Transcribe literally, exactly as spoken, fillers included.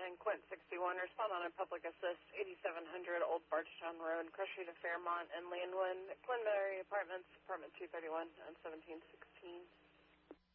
and Quint sixty-one, respond on a public assist, eighty-seven hundred Old Bargetown Road, Crushy to Fairmont and Landwin, Glenmary Apartments, apartment two thirty-one and seventeen sixteen.